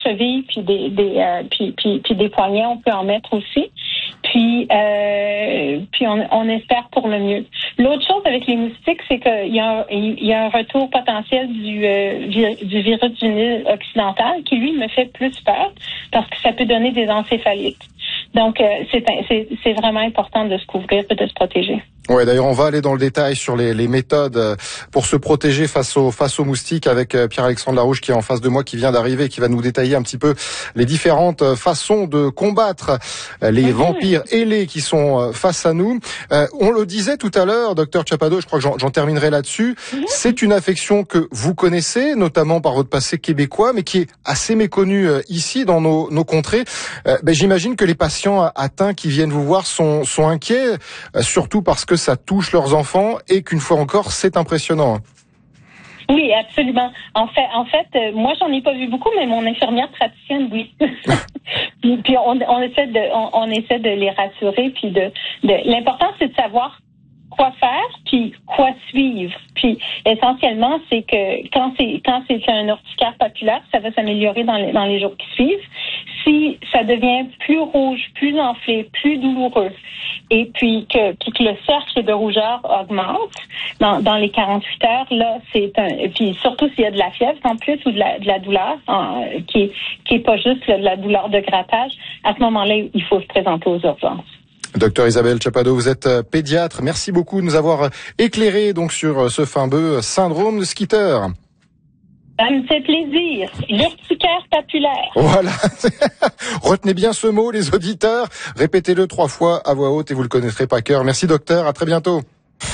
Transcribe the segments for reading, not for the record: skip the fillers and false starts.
chevilles puis des poignets, on peut en mettre aussi. Puis on espère pour le mieux. L'autre chose avec les moustiques, c'est qu'il y a un retour potentiel du virus du Nil occidental qui, lui, me fait plus peur parce que ça peut donner des encéphalites. Donc, c'est vraiment important de se couvrir et de se protéger. Ouais, d'ailleurs, on va aller dans le détail sur les méthodes pour se protéger face aux moustiques avec Pierre-Alexandre Larouche qui est en face de moi, qui vient d'arriver, qui va nous détailler un petit peu les différentes façons de combattre les vampires ailés qui sont face à nous. On le disait tout à l'heure, docteur Chapadot, je crois que j'en terminerai là-dessus. C'est une affection que vous connaissez, notamment par votre passé québécois, mais qui est assez méconnue ici dans nos contrées. J'imagine que les patients atteints qui viennent vous voir sont inquiets, surtout parce que ça touche leurs enfants et qu'une fois encore, c'est impressionnant. Oui, absolument. En fait, moi, j'en ai pas vu beaucoup, mais mon infirmière praticienne, oui. puis on essaie de les rassurer, puis l'important, c'est de savoir quoi faire, puis quoi suivre. Puis essentiellement, c'est que quand c'est un urticaire papulaire, ça va s'améliorer dans les jours qui suivent. Si ça devient plus rouge, plus enflé, plus douloureux, et puis que le cercle de rougeur augmente dans les 48 heures, là, puis surtout s'il y a de la fièvre en plus ou de la douleur, qui est pas juste de la douleur de grattage, à ce moment-là, il faut se présenter aux urgences. Docteur Isabelle Chapadot, vous êtes pédiatre. Merci beaucoup de nous avoir éclairé donc sur ce fameux syndrome de Skeeter. Ça me fait plaisir. L'urticaire papulaire. Voilà. Retenez bien ce mot, les auditeurs. Répétez-le 3 fois à voix haute et vous le connaîtrez par cœur. Merci docteur, à très bientôt.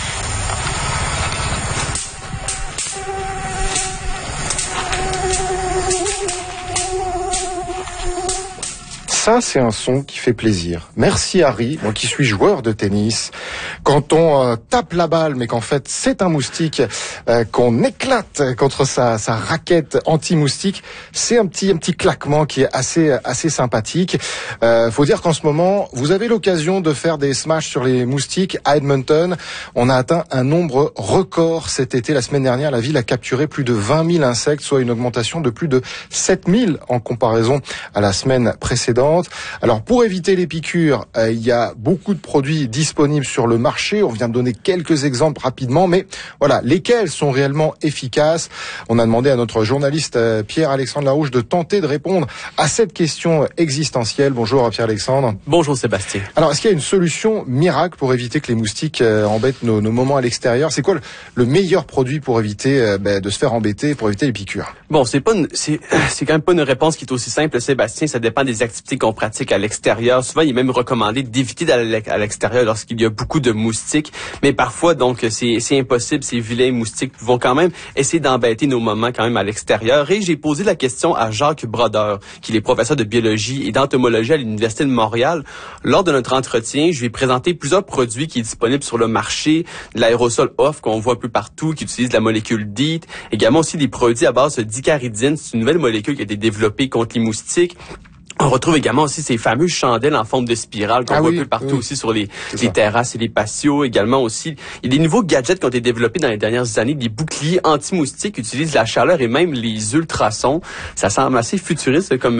Ça, c'est un son qui fait plaisir. Merci Harry, moi qui suis joueur de tennis. Quand on tape la balle, mais qu'en fait c'est un moustique, qu'on éclate contre sa raquette anti-moustique, c'est un petit claquement qui est assez sympathique. Faut dire qu'en ce moment, vous avez l'occasion de faire des smashs sur les moustiques à Edmonton. On a atteint un nombre record cet été. La semaine dernière, la ville a capturé plus de 20 000 insectes, soit une augmentation de plus de 7 000 en comparaison à la semaine précédente. Alors pour éviter les piqûres, il y a beaucoup de produits disponibles sur le marché. On vient de donner quelques exemples rapidement, mais voilà, lesquels sont réellement efficaces? On a demandé à notre journaliste Pierre-Alexandre Larouche de tenter de répondre à cette question existentielle. Bonjour Pierre-Alexandre. Bonjour Sébastien. Alors est-ce qu'il y a une solution miracle pour éviter que les moustiques embêtent nos moments à l'extérieur? C'est quoi le meilleur produit pour éviter de se faire embêter, pour éviter les piqûres? Bon, c'est quand même pas une réponse qui est aussi simple, Sébastien. Ça dépend des activités qu'on pratique à l'extérieur. Souvent, il est même recommandé d'éviter d'aller à l'extérieur lorsqu'il y a beaucoup de moustiques. Mais parfois, donc, c'est impossible. Ces vilains moustiques vont quand même essayer d'embêter nos moments quand même à l'extérieur. Et j'ai posé la question à Jacques Brodeur, qui est professeur de biologie et d'entomologie à l'Université de Montréal. Lors de notre entretien, je lui ai présenté plusieurs produits qui sont disponibles sur le marché. De l'aérosol off qu'on voit un peu partout, qui utilise la molécule DEET. Également aussi des produits à base de dicaridine. C'est une nouvelle molécule qui a été développée contre les moustiques. On retrouve également aussi ces fameuses chandelles en forme de spirale qu'on voit un peu partout aussi sur les terrasses et les patios. Également aussi, il y a des nouveaux gadgets qui ont été développés dans les dernières années, des boucliers anti-moustiques qui utilisent la chaleur et même les ultrasons. Ça semble assez futuriste comme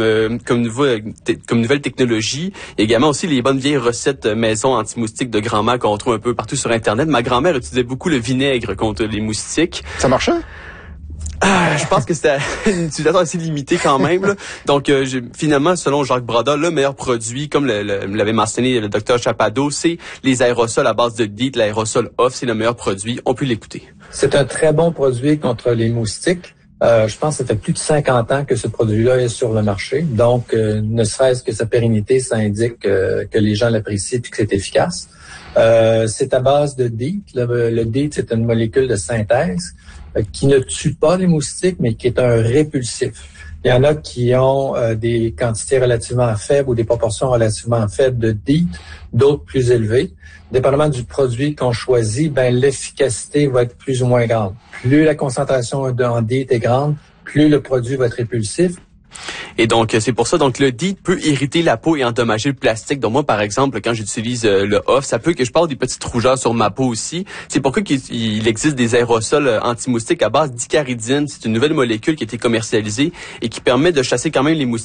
nouvelle technologie. Il y a également aussi les bonnes vieilles recettes maison anti-moustiques de grand-mère qu'on retrouve un peu partout sur Internet. Ma grand-mère utilisait beaucoup le vinaigre contre les moustiques. Ça marchait? Je pense que c'était une utilisation assez limitée quand même. Là. Donc, finalement, selon Jacques Brodeur, le meilleur produit, comme l'avait mentionné le docteur Chapadot, c'est les aérosols à base de DEET. L'aérosol off, c'est le meilleur produit. On peut l'écouter. C'est un très bon produit contre les moustiques. Je pense que ça fait plus de 50 ans que ce produit-là est sur le marché. Donc, ne serait-ce que sa pérennité, ça indique que les gens l'apprécient et que c'est efficace. C'est à base de DEET. Le DEET, c'est une molécule de synthèse qui ne tue pas les moustiques, mais qui est un répulsif. Il y en a qui ont des quantités relativement faibles ou des proportions relativement faibles de DEET, d'autres plus élevées. Dépendamment du produit qu'on choisit, l'efficacité va être plus ou moins grande. Plus la concentration en DEET est grande, plus le produit va être répulsif. Et donc, c'est pour ça, donc, le DEET peut irriter la peau et endommager le plastique. Donc, moi, par exemple, quand j'utilise le off, ça peut que je parle des petites rougeurs sur ma peau aussi. C'est pourquoi il existe des aérosols anti-moustiques à base d'icaridine. C'est une nouvelle molécule qui a été commercialisée et qui permet de chasser quand même les moustiques